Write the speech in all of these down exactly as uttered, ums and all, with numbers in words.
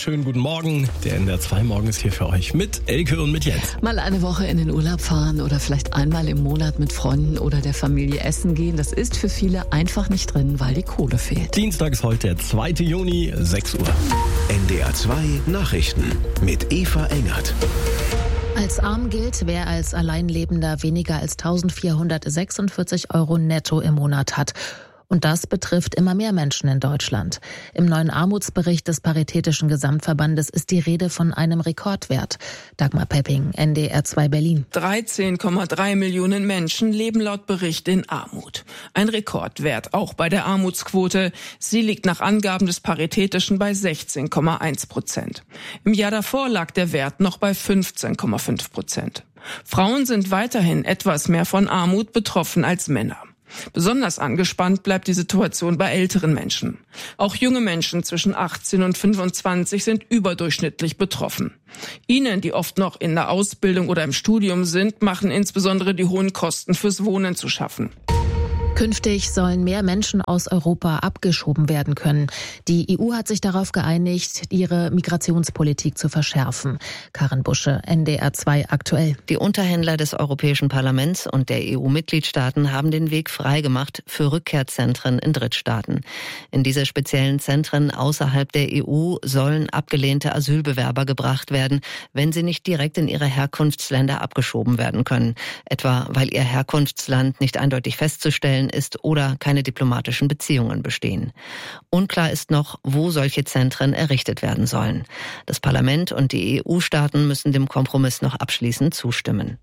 wunderschönen guten Morgen. Der N D R zwei Morgen ist hier für euch mit Elke und mit Jens. Mal eine Woche in den Urlaub fahren oder vielleicht einmal im Monat mit Freunden oder der Familie essen gehen. Das ist für viele einfach nicht drin, weil die Kohle fehlt. Dienstag ist heute der zweite Juni, sechs Uhr. N D R zwei Nachrichten mit Eva Engert. Als arm gilt, wer als Alleinlebender weniger als eintausendvierhundertsechsundvierzig Euro netto im Monat hat. Und das betrifft immer mehr Menschen in Deutschland. Im neuen Armutsbericht des Paritätischen Gesamtverbandes ist die Rede von einem Rekordwert. Dagmar Pepping, N D R zwei Berlin. dreizehn Komma drei Millionen Menschen leben laut Bericht in Armut. Ein Rekordwert auch bei der Armutsquote. Sie liegt nach Angaben des Paritätischen bei sechzehn Komma eins Prozent. Im Jahr davor lag der Wert noch bei fünfzehn Komma fünf Prozent. Frauen sind weiterhin etwas mehr von Armut betroffen als Männer. Besonders angespannt bleibt die Situation bei älteren Menschen. Auch junge Menschen zwischen achtzehn und fünfundzwanzig sind überdurchschnittlich betroffen. Ihnen, die oft noch in der Ausbildung oder im Studium sind, machen insbesondere die hohen Kosten fürs Wohnen zu schaffen. Künftig sollen mehr Menschen aus Europa abgeschoben werden können. Die E U hat sich darauf geeinigt, ihre Migrationspolitik zu verschärfen. Karin Busche, N D R zwei aktuell. Die Unterhändler des Europäischen Parlaments und der E U-Mitgliedstaaten haben den Weg freigemacht für Rückkehrzentren in Drittstaaten. In diese speziellen Zentren außerhalb der E U sollen abgelehnte Asylbewerber gebracht werden, wenn sie nicht direkt in ihre Herkunftsländer abgeschoben werden können. Etwa weil ihr Herkunftsland nicht eindeutig festzustellen ist oder keine diplomatischen Beziehungen bestehen. Unklar ist noch, wo solche Zentren errichtet werden sollen. Das Parlament und die E U-Staaten müssen dem Kompromiss noch abschließend zustimmen.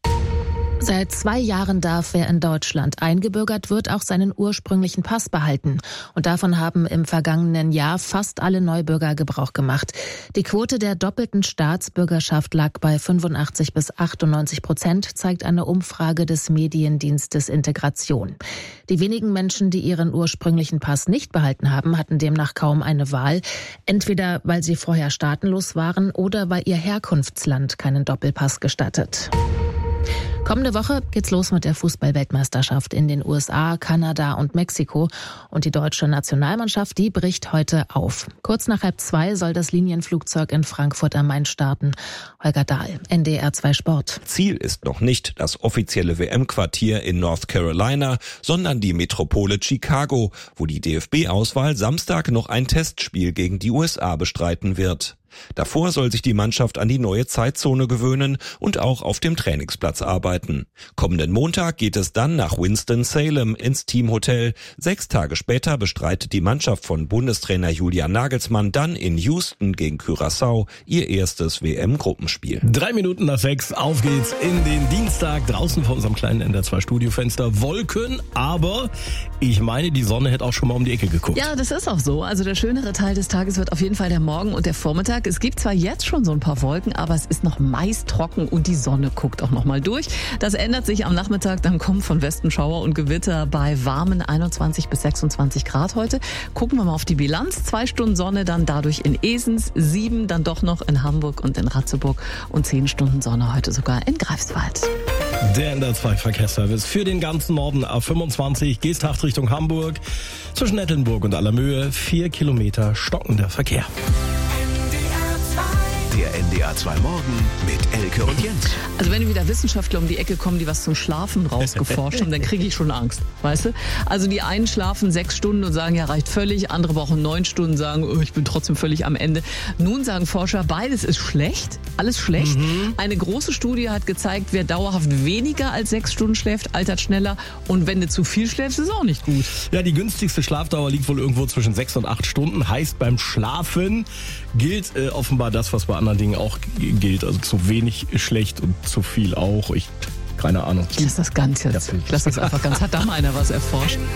Seit zwei Jahren darf, wer in Deutschland eingebürgert wird, auch seinen ursprünglichen Pass behalten. Und davon haben im vergangenen Jahr fast alle Neubürger Gebrauch gemacht. Die Quote der doppelten Staatsbürgerschaft lag bei fünfundachtzig bis achtundneunzig Prozent, zeigt eine Umfrage des Mediendienstes Integration. Die wenigen Menschen, die ihren ursprünglichen Pass nicht behalten haben, hatten demnach kaum eine Wahl. Entweder weil sie vorher staatenlos waren oder weil ihr Herkunftsland keinen Doppelpass gestattet. Kommende Woche geht's los mit der Fußball-Weltmeisterschaft in den U S A, Kanada und Mexiko. Und die deutsche Nationalmannschaft, die bricht heute auf. Kurz nach halb zwei soll das Linienflugzeug in Frankfurt am Main starten. Holger Dahl, N D R zwei Sport. Ziel ist noch nicht das offizielle W M-Quartier in North Carolina, sondern die Metropole Chicago, wo die D F B-Auswahl Samstag noch ein Testspiel gegen die U S A bestreiten wird. Davor soll sich die Mannschaft an die neue Zeitzone gewöhnen und auch auf dem Trainingsplatz arbeiten. Kommenden Montag geht es dann nach Winston-Salem ins Teamhotel. Sechs Tage später bestreitet die Mannschaft von Bundestrainer Julian Nagelsmann dann in Houston gegen Curaçao ihr erstes W M-Gruppenspiel. Drei Minuten nach sechs, auf geht's in den Dienstag. Draußen vor unserem kleinen N D R zwei Studiofenster Wolken, aber ich meine, die Sonne hätte auch schon mal um die Ecke geguckt. Ja, das ist auch so. Also der schönere Teil des Tages wird auf jeden Fall der Morgen und der Vormittag. Es gibt zwar jetzt schon so ein paar Wolken, aber es ist noch meist trocken und die Sonne guckt auch noch mal durch. Das ändert sich am Nachmittag, dann kommen von Westen Schauer und Gewitter bei warmen einundzwanzig bis sechsundzwanzig Grad heute. Gucken wir mal auf die Bilanz. Zwei Stunden Sonne dann dadurch in Esens, sieben dann doch noch in Hamburg und in Ratzeburg und zehn Stunden Sonne heute sogar in Greifswald. Der N D R zwei Verkehrsservice für den ganzen Norden A fünfundzwanzig, Geesthacht Richtung Hamburg. Zwischen Nettelnburg und Allermöhe vier Kilometer stockender Verkehr. Der N D R zwei Morgen mit Elke und Jens. Also wenn wieder Wissenschaftler um die Ecke kommen, die was zum Schlafen rausgeforscht haben, dann kriege ich schon Angst, weißt du? Also die einen schlafen sechs Stunden und sagen, ja, reicht völlig. Andere brauchen neun Stunden, sagen, oh, ich bin trotzdem völlig am Ende. Nun sagen Forscher, beides ist schlecht, alles schlecht. Mhm. Eine große Studie hat gezeigt, wer dauerhaft weniger als sechs Stunden schläft, altert schneller. Und wenn du zu viel schläfst, ist auch nicht gut. Ja, die günstigste Schlafdauer liegt wohl irgendwo zwischen sechs und acht Stunden. Heißt, beim Schlafen gilt äh, offenbar das, was bei anderen Dingen auch gilt. Also zu wenig schlecht und zu viel auch. Ich, keine Ahnung. Ich lasse das ganz jetzt. Ich lasse das einfach ganz. Hat da mal einer was erforscht?